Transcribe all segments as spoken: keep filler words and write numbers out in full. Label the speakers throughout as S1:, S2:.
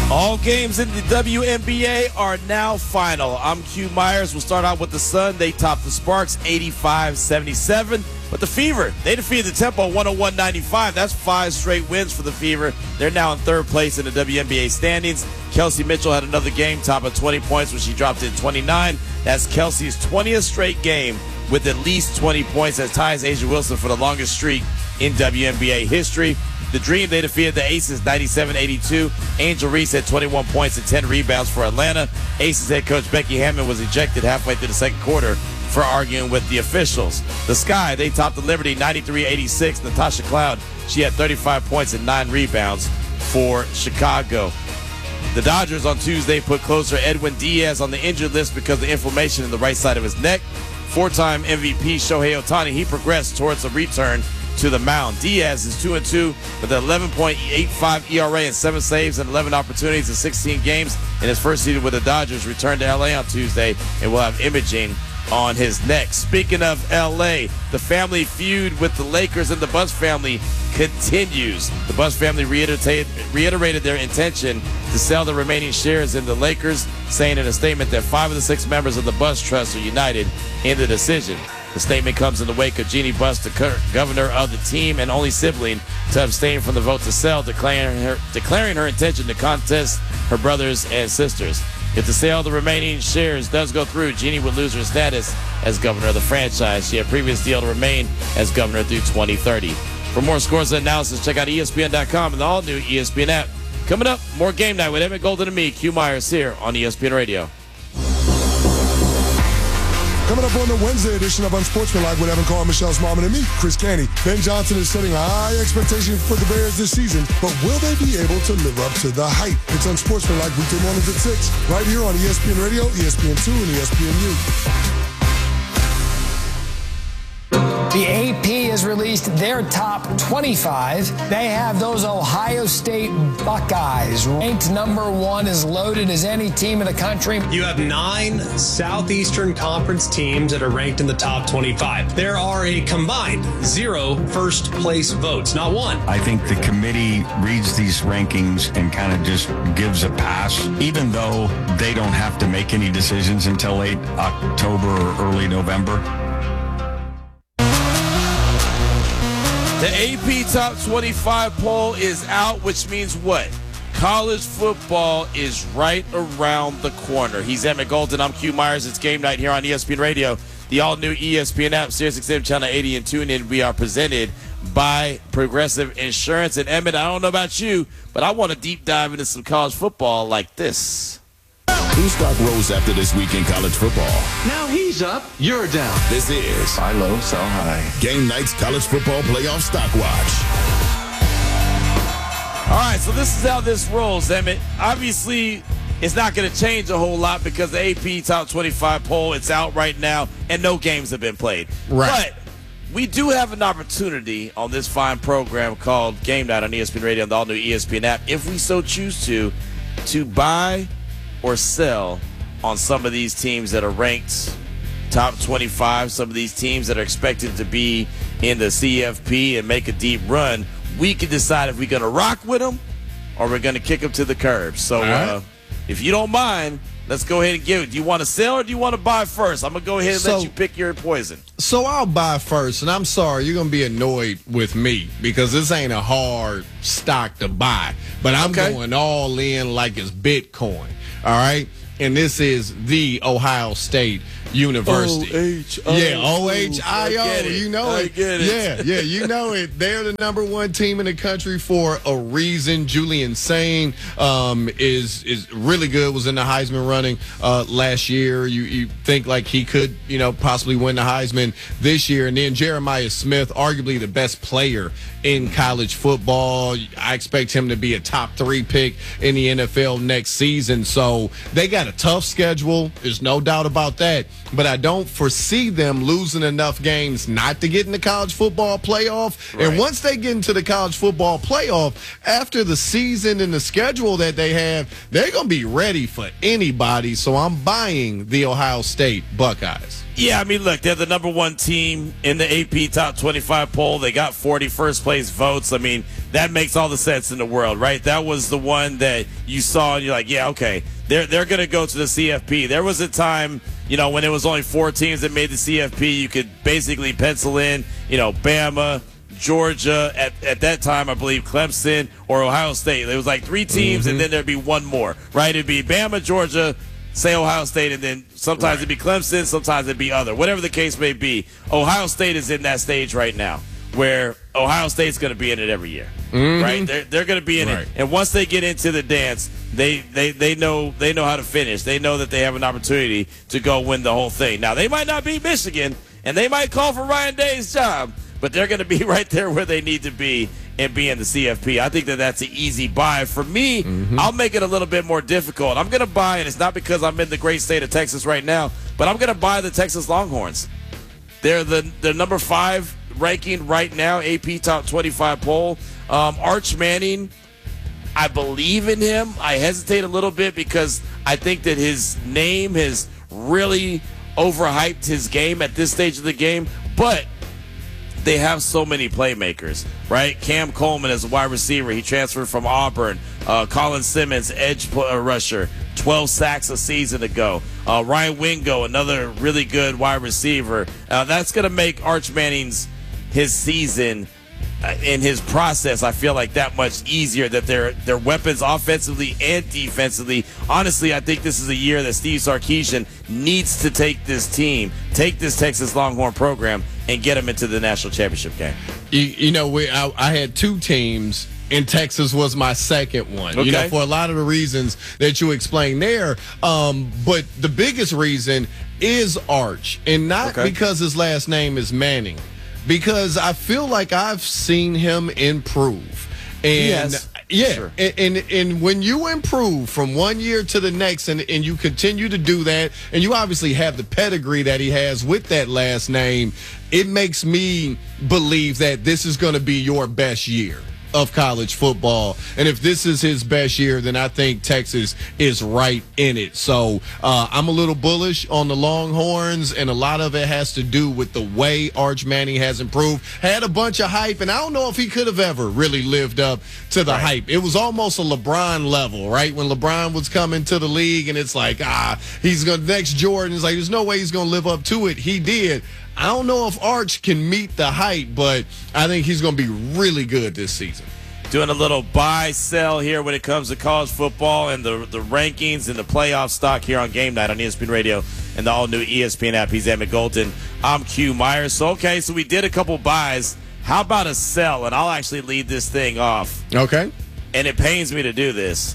S1: All games in the W N B A are now final. I'm Q Myers. We'll start out with the Sun. They topped the Sparks eighty-five seventy-seven. But the Fever, they defeated the Tempo one oh one ninety-five. That's five straight wins for the Fever. They're now in third place in the W N B A standings. Kelsey Mitchell had another game, top of twenty points, when she dropped in twenty-nine. That's Kelsey's twentieth straight game with at least twenty points. That ties A'ja Wilson for the longest streak in W N B A history. The Dream, they defeated the Aces ninety-seven eighty-two. Angel Reese had twenty-one points and ten rebounds for Atlanta. Aces head coach Becky Hammond was ejected halfway through the second quarter for arguing with the officials. The Sky, they topped the Liberty ninety-three eighty-six. Natasha Cloud, she had thirty-five points and nine rebounds for Chicago. The Dodgers on Tuesday put closer Edwin Diaz on the injured list because of inflammation in the right side of his neck. Four-time M V P Shohei Ohtani, he progressed towards a return to the mound. Diaz is two and two with an eleven point eight five E R A and seven saves and eleven opportunities in sixteen games in his first season with the Dodgers. Returned to L A on Tuesday and will have imaging on his neck. Speaking of L A, the family feud with the Lakers and the Buss family continues. The Buss family reiterated, reiterated their intention to sell the remaining shares in the Lakers, saying in a statement that five of the six members of the Buss Trust are united in the decision. The statement comes in the wake of Jeannie Buss, the current governor of the team and only sibling to abstain from the vote to sell, declaring her, declaring her intention to contest her brothers and sisters. If the sale of the remaining shares does go through, Jeannie would lose her status as governor of the franchise. She had previous deal to remain as governor through twenty thirty. For more scores and analysis, check out E S P N dot com and the all-new E S P N app. Coming up, more Game Night with Emmett Golden and me, Q Myers, here on E S P N Radio.
S2: Coming up on the Wednesday edition of Unsportsmanlike with Evan Carr, Michelle Smallman, and me, Chris Canty. Ben Johnson is setting high expectations for the Bears this season, but will they be able to live up to the hype? It's Unsportsmanlike weekday mornings at six, right here on E S P N Radio, E S P N two, and E S P N U.
S3: The A P has released their top twenty-five. They have those Ohio State Buckeyes ranked number one, as loaded as any team in the country.
S4: You have nine Southeastern Conference teams that are ranked in the top twenty-five. There are a combined zero first place votes, not one.
S5: I think the committee reads these rankings and kind of just gives a pass, even though they don't have to make any decisions until late October or early November.
S1: The A P Top twenty-five poll is out, which means what? College football is right around the corner. He's Emmett Golden. I'm Q Myers. It's Game Night here on E S P N Radio, the all-new E S P N app, Sirius X M Channel eighty, and TuneIn. We are presented by Progressive Insurance. And Emmett, I don't know about you, but I want to deep dive into some college football like this.
S6: Whose stock rose after this week in college football?
S7: Now he's up, you're down.
S6: This is
S7: Buy low, sell high.
S6: Game Night's College Football Playoff Stock Watch.
S1: All right, so this is how this rolls, Emmett. Obviously, it's not going to change a whole lot because the A P Top twenty-five poll, it's out right now, and no games have been played.
S8: Right.
S1: But we do have an opportunity on this fine program called Game Night on E S P N Radio and the all-new E S P N app, if we so choose to, to buy or sell on some of these teams that are ranked top twenty-five, some of these teams that are expected to be in the C F P and make a deep run. We can decide if we're going to rock with them or we're going to kick them to the curb. So
S8: right.
S1: uh, if you don't mind, let's go ahead and give it. Do you want to sell or do you want to buy first? I'm going to go ahead and
S8: So-
S1: let you pick your poison.
S8: So I'll buy first, and I'm sorry, you're going to be annoyed with me because this ain't a hard stock to buy. But I'm
S1: Okay.
S8: going all in like it's Bitcoin, all right? And this is the Ohio State University.
S1: O H I O.
S8: Yeah, O H I
S1: I get
S8: O.
S1: it.
S8: You know
S1: I
S8: it.
S1: get it.
S8: Yeah, yeah, you know it. They're the number one team in the country for a reason. Julian Sain um, is is really good. Was in the Heisman running uh, last year. You you think like he could, you know, possibly win the Heisman this year. And then Jeremiah Smith, arguably the best player in college football. I expect him to be a top three pick in the N F L next season. So they got a tough schedule. There's no doubt about that. But I don't foresee them losing enough games not to get in the college football playoff.
S1: Right.
S8: And once they get into the college football playoff, after the season and the schedule that they have, they're going to be ready for anybody. So I'm buying the Ohio State Buckeyes.
S1: Yeah, I mean, look, they're the number one team in the A P Top twenty-five poll. They got forty first-place votes. I mean, that makes all the sense in the world, right? That was the one that you saw, and you're like, yeah, okay, they're, they're going to go to the C F P. There was a time, you know, when it was only four teams that made the C F P, you could basically pencil in, you know, Bama, Georgia, at, at that time, I believe Clemson or Ohio State. There was like three teams, mm-hmm. and then there'd be one more, right? It'd be Bama, Georgia, say Ohio State, and then sometimes right. it'd be Clemson, sometimes it'd be other. Whatever the case may be, Ohio State is in that stage right now where Ohio State's going to be in it every year, mm-hmm. right? They're, they're going to be in right. it. And once they get into the dance, they, they, they know they know how to finish. They know that they have an opportunity to go win the whole thing. Now, they might not beat Michigan, and they might call for Ryan Day's job, but they're going to be right there where they need to be and be in the C F P. I think that that's an easy buy. For me, mm-hmm. I'll make it a little bit more difficult. I'm going to buy, and it's not because I'm in the great state of Texas right now, but I'm going to buy the Texas Longhorns. They're the, the number five ranking right now, A P Top twenty-five poll. Um, Arch Manning, I believe in him. I hesitate a little bit because I think that his name has really overhyped his game at this stage of the game, but they have so many playmakers, right? Cam Coleman is a wide receiver. He transferred from Auburn. Uh, Colin Simmons, edge rusher, twelve sacks a season ago. Uh, Ryan Wingo, another really good wide receiver. Uh, that's going to make Arch Manning's his season uh, in his process, I feel like that much easier, that their their weapons offensively and defensively. Honestly, I think this is a year that Steve Sarkisian needs to take this team, take this Texas Longhorn program, and get them into the national championship game.
S8: You, you know, we, I, I had two teams, and Texas was my second one, okay. you know, for a lot of the reasons that you explained there. Um, but the biggest reason is Arch, and not okay. because his last name is Manning, because I feel like I've seen him improve. And
S1: yes,
S8: yeah,
S1: sure.
S8: and, and and when you improve from one year to the next, and, and you continue to do that, and you obviously have the pedigree that he has with that last name, it makes me believe that this is going to be your best year of college football. And if this is his best year, then I think Texas is right in it. So uh, I'm a little bullish on the Longhorns, and a lot of it has to do with the way Arch Manning has improved. Had a bunch of hype, and I don't know if he could have ever really lived up to the right. hype. It was almost a LeBron level, right? When LeBron was coming to the league, and it's like, ah, he's going to next Jordan. It's like, there's no way he's going to live up to it. He did. I don't know if Arch can meet the hype, but I think he's going to be really good this season.
S1: Doing a little buy sell here when it comes to college football and the the rankings and the playoff stock here on Game Night on E S P N Radio and the all-new E S P N app. He's Emmett Golden. I'm Q Myers. So, okay, so we did a couple buys. How about a sell? And I'll actually lead this thing off.
S8: Okay.
S1: And it pains me to do this.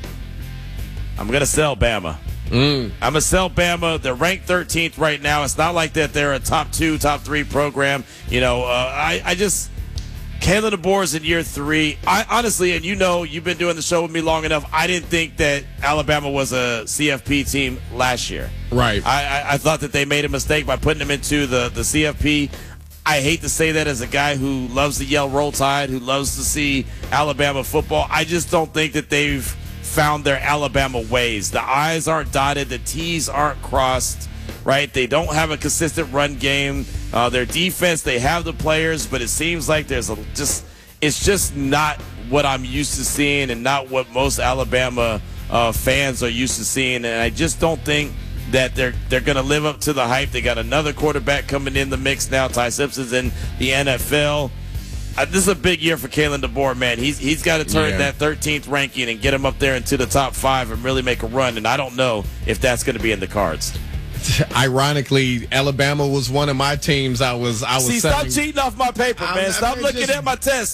S1: I'm going to sell Bama. Mm. I'm going to sell Bama. They're ranked thirteenth right now. It's not like that they're a top two, top three program. You know, uh, I, I just – Kalen DeBoer is in year three. I honestly, and you know, you've been doing the show with me long enough, I didn't think that Alabama was a C F P team last year.
S8: Right.
S1: I, I, I thought that they made a mistake by putting them into the, the C F P. I hate to say that as a guy who loves to yell Roll Tide, who loves to see Alabama football. I just don't think that they've found their Alabama ways. The I's aren't dotted. The T's aren't crossed, right? They don't have a consistent run game. Uh, their defense, they have the players, but it seems like there's a just it's just not what I'm used to seeing and not what most Alabama uh, fans are used to seeing. And I just don't think that they're they're going to live up to the hype. They got another quarterback coming in the mix now. Ty Simpson's in the N F L. Uh, this is a big year for Kalen DeBoer, man. He's he's got to turn yeah. that thirteenth ranking and get him up there into the top five and really make a run. And I don't know if that's going to be in the cards.
S8: Ironically, Alabama was one of my teams. I was I was.
S1: See,
S8: selling.
S1: stop cheating off my paper, man.
S8: I'm,
S1: stop
S8: I'm
S1: looking
S8: just,
S1: at my test.